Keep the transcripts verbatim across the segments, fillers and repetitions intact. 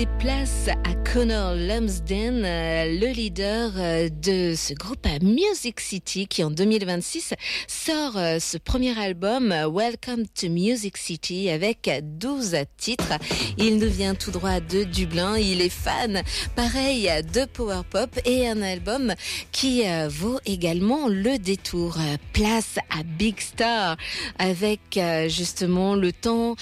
Place à Connor Lumsden, le leader de ce groupe Music City qui en deux mille vingt-six sort ce premier album Welcome to Music City avec douze titres. Il nous vient tout droit de Dublin, il est fan pareil de power pop et un album qui vaut également le détour. Place à Big Star avec justement le temps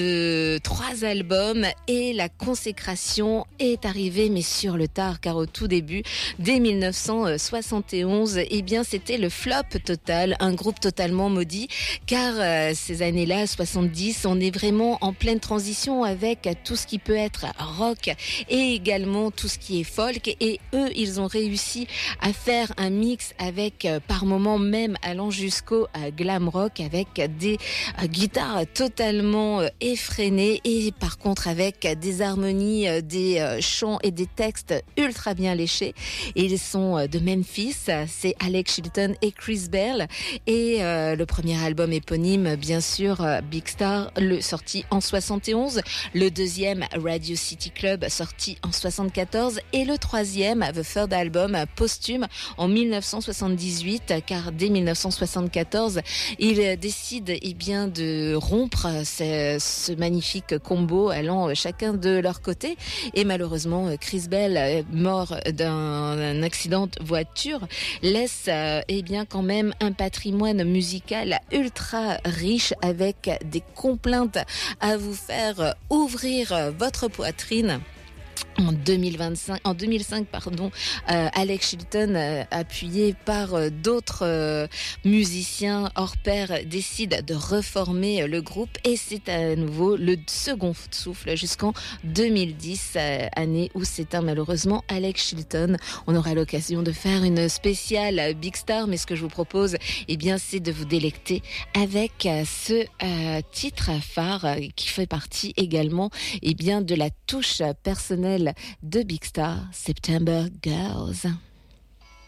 de trois albums et la consécration est arrivé mais sur le tard, car au tout début, dès mille neuf cent soixante et onze, eh bien c'était le flop total, un groupe totalement maudit, car euh, ces années-là, soixante-dix, on est vraiment en pleine transition avec tout ce qui peut être rock et également tout ce qui est folk, et eux, ils ont réussi à faire un mix avec, euh, par moments même allant jusqu'au euh, glam rock, avec des euh, guitares totalement euh, effrénées et par contre avec des harmonies euh, des euh, chants et des textes ultra bien léchés. Et ils sont euh, de Memphis, c'est Alex Chilton et Chris Bell, et euh, le premier album éponyme, bien sûr, euh, Big Star, le sorti en soixante et onze, le deuxième Radio City Club sorti en soixante-quatorze, et le troisième, The Third Album, posthume en mille neuf cent soixante-dix-huit, car dès mille neuf cent soixante-quatorze, ils décident eh bien de rompre ce, ce magnifique combo allant chacun de leur côté. Et malheureusement, Chris Bell, mort d'un accident de voiture, laisse euh, eh bien quand même un patrimoine musical ultra riche, avec des complaintes à vous faire ouvrir votre poitrine. En deux mille vingt-cinq, en deux mille cinq, pardon, euh, Alex Chilton, euh, appuyé par euh, d'autres euh, musiciens hors pair, décide de reformer le groupe, et c'est à nouveau le second souffle jusqu'en deux mille dix, euh, année où s'éteint malheureusement Alex Chilton. On aura l'occasion de faire une spéciale Big Star, mais ce que je vous propose, eh bien, c'est de vous délecter avec euh, ce euh, titre phare euh, qui fait partie également, eh bien, de la touche personnelle de Big Star, September Girls.